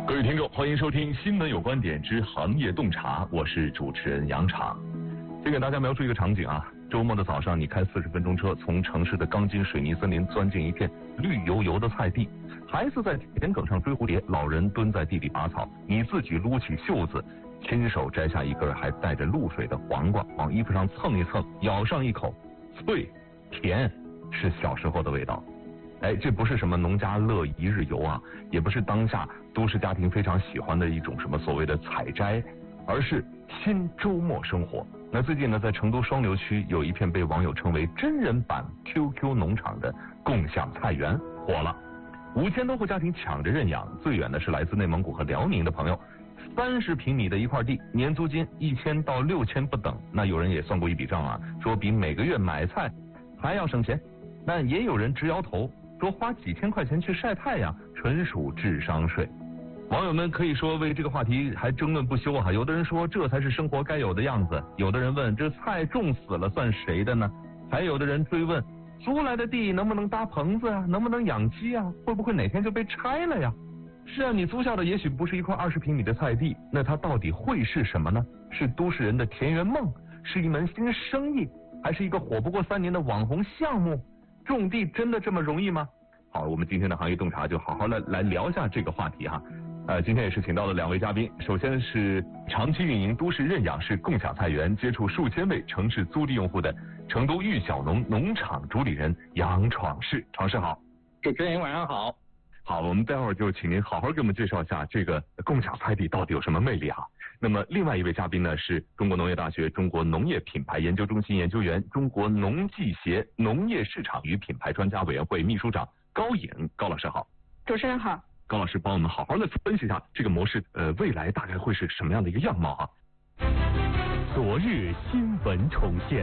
各位听众，欢迎收听《新闻有观点之行业洞察》，我是主持人杨昶。先给大家描述一个场景啊，周末的早上，你开40分钟车，从城市的钢筋水泥森林钻进一片绿油油的菜地，孩子在田埂上追蝴蝶，老人蹲在地里拔草，你自己撸起袖子，亲手摘下一根还带着露水的黄瓜，往衣服上蹭一蹭，咬上一口，脆甜，是小时候的味道。哎，这不是什么农家乐一日游啊，也不是当下都市家庭非常喜欢的一种什么所谓的采摘，而是新周末生活。那最近呢，在成都双流区有一片被网友称为真人版 QQ 农场的共享菜园火了，5000多户家庭抢着认养，最远的是来自内蒙古和辽宁的朋友，30平米的一块地，年租金1000到6000不等。那有人也算过一笔账啊，说比每个月买菜还要省钱，但也有人直摇头，说花几千块钱去晒太阳纯属智商税。网友们可以说为这个话题还争论不休啊，有的人说这才是生活该有的样子，有的人问这菜种死了算谁的呢？还有的人追问租来的地能不能搭棚子啊，能不能养鸡啊，会不会哪天就被拆了呀？是啊，你租下的也许不是一块20平米的菜地，那它到底会是什么呢？是都市人的田园梦，是一门新生意，还是一个火不过3年的网红项目？种地真的这么容易吗？好，我们今天的行业洞察就好好的来聊一下这个话题哈。今天也是请到了2位嘉宾，首先是长期运营都市认养式共享菜园，接触数千位城市租地用户的成都玉小农农场主理人杨闯士。闯士好。 主持人晚上好。 好，我们待会儿就请您好好给我们介绍一下这个共享菜地到底有什么魅力哈。那么另外一位嘉宾呢，是中国农业大学中国农业品牌研究中心研究员，中国农技协农业市场与品牌专家委员会秘书长高颖。高老师好。 主持人好。 高老师帮我们好好的分析一下这个模式，未来大概会是什么样的一个样貌啊？ 昨日新闻重现，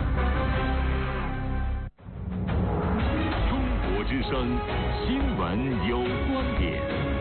中国之声新闻有观点。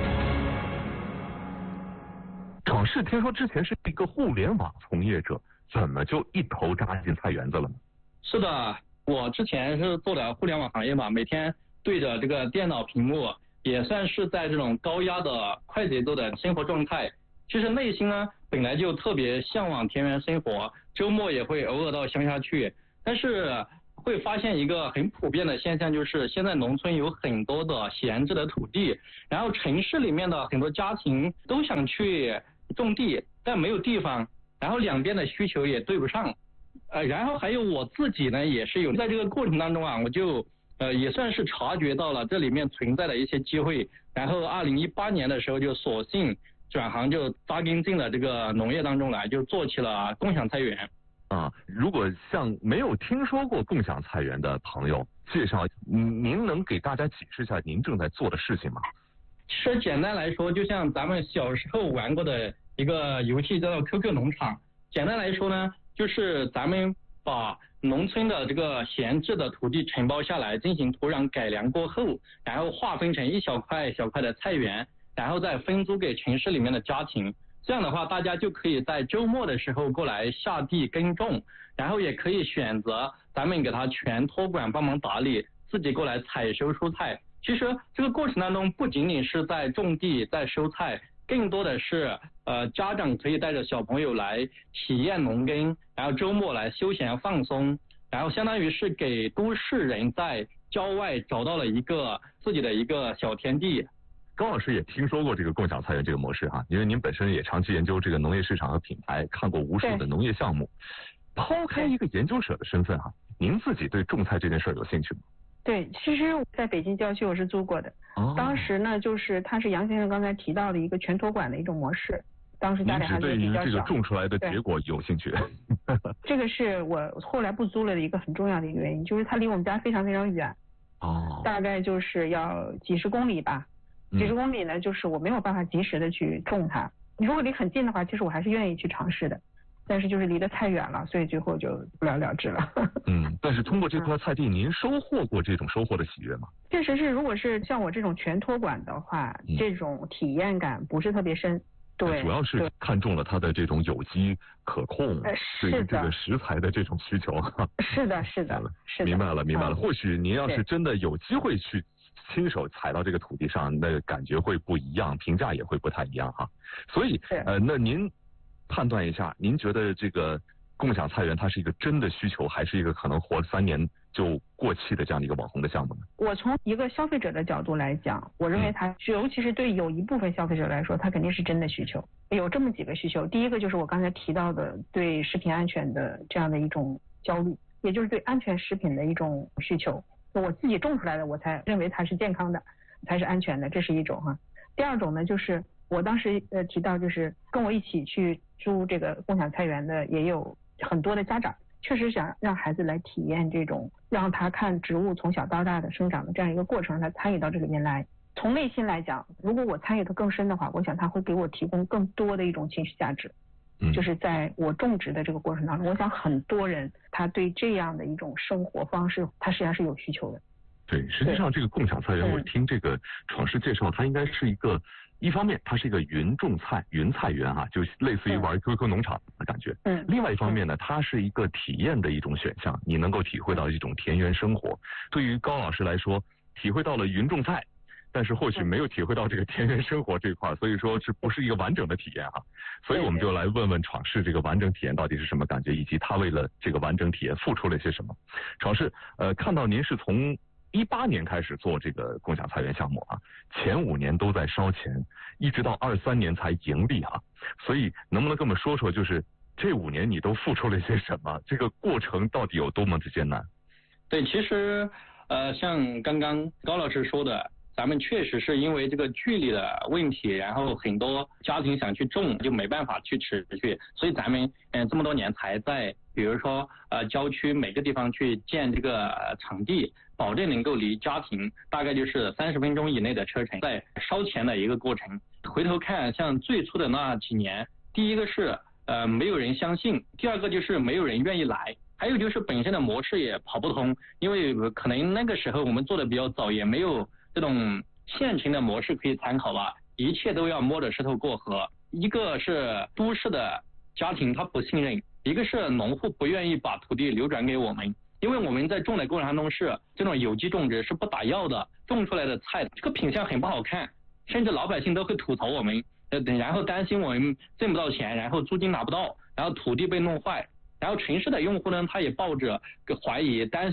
闯士听说之前是一个互联网从业者，怎么就一头扎进菜园子了呢？ 是的，我之前是做的互联网行业嘛，每天对着这个电脑屏幕，也算是在这种高压的快节奏的生活状态。其实内心呢本来就特别向往田园生活，周末也会偶尔到乡下去，但是会发现一个很普遍的现象，就是现在农村有很多的闲置的土地，然后城市里面的很多家庭都想去种地，但没有地方，然后两边的需求也对不上。然后还有我自己呢，也是有在这个过程当中啊，我就也算是察觉到了这里面存在的一些机会，然后2018年的时候就索性转行，就扎根进了这个农业当中来，就做起了共享菜园。 如果像没有听说过共享菜园的朋友，介绍您能给大家解释一下您正在做的事情吗？ 其实简单来说，就像咱们小时候玩过的一个游戏叫做 QQ 农场。简单来说呢，就是咱们把农村的这个闲置的土地承包下来，进行土壤改良过后，然后划分成一小块小块的菜园，然后再分租给城市里面的家庭。这样的话，大家就可以在周末的时候过来下地耕种，然后也可以选择咱们给他全托管帮忙打理，自己过来采收蔬菜。其实这个过程当中不仅仅是在种地在收菜，更多的是家长可以带着小朋友来体验农耕，然后周末来休闲放松，然后相当于是给都市人在郊外找到了一个自己的一个小天地。 高老师也听说过这个共享菜园这个模式哈，因为您本身也长期研究这个农业市场和品牌，看过无数的农业项目。抛开一个研究者的身份哈，您自己对种菜这件事有兴趣吗？ 对，其实在北京郊区我是租过的。当时呢，就是它是杨先生刚才提到的一个全托管的一种模式。当时家里还是比较小。您只对于这个种出来的结果有兴趣？这个是我后来不租了的一个很重要的一个原因，就是它离我们家非常非常远。大概就是要几十公里吧。几十公里呢，就是我没有办法及时的去种它。如果离很近的话，其实我还是愿意去尝试的。但是就是离得太远了，所以最后就不了了之了。 但是通过这块菜地，您收获过这种收获的喜悦吗？ 确实是，如果是像我这种全托管的话，这种体验感不是特别深。对， 主要是看中了它的这种有机可控，对于这个食材的这种需求。 是的。 明白了。或许您要是真的有机会去亲手踩到这个土地上，那感觉会不一样，评价也会不太一样哈。所以那您判断一下，您觉得这个共享菜园它是一个真的需求，还是一个可能活3年就过气的这样的一个网红的项目呢？ 我从一个消费者的角度来讲，我认为它尤其是对有一部分消费者来说，它肯定是真的需求。有这么几个需求，第一个就是我刚才提到的对食品安全的这样的一种焦虑，也就是对安全食品的一种需求。我自己种出来的，我才认为它是健康的，才是安全的，这是一种哈。第二种呢，就是我当时提到，就是跟我一起去租这个共享菜园的也有很多的家长，确实想让孩子来体验这种，让他看植物从小到大的生长的这样一个过程，他参与到这里面来。从内心来讲，如果我参与的更深的话，我想他会给我提供更多的一种情绪价值。就是在我种植的这个过程当中，我想很多人他对这样的一种生活方式，他实际上是有需求的。 对，实际上这个共享菜园，我听这个闯世介绍，它应该是一方面它是一个云菜园啊，就类似于玩 QQ 农场的感觉。另外一方面呢，它是一个体验的一种选项，你能够体会到一种田园生活。对于高老师来说，体会到了云种菜，但是或许没有体会到这个田园生活这一块，所以说是不是一个完整的体验哈？所以我们就来问问闯世这个完整体验到底是什么感觉，以及他为了这个完整体验付出了些什么。闯世，看到您是从18年开始做这个共享菜园项目啊，前5年都在烧钱，一直到23年才盈利啊。所以能不能跟我们说说，就是这5年你都付出了些什么？这个过程到底有多么之艰难？ 对，其实像刚刚高老师说的，咱们确实是因为这个距离的问题，然后很多家庭想去种就没办法去持续，所以咱们这么多年才在比如说郊区每个地方去建这个场地，保证能够离家庭大概就是30分钟以内的车程，在烧钱的一个过程。回头看，像最初的那几年，第一个是没有人相信，第二个就是没有人愿意来，还有就是本身的模式也跑不通，因为可能那个时候我们做的比较早，也没有这种现成的模式可以参考吧，一切都要摸着石头过河。一个是都市的家庭他不信任，一个是农户不愿意把土地流转给我们，因为我们在种的过程当中是这种有机种植，是不打药的，种出来的菜这个品相很不好看，甚至老百姓都会吐槽我们，然后担心我们挣不到钱，然后租金拿不到，然后土地被弄坏。然后城市的用户呢，他也抱着怀疑担心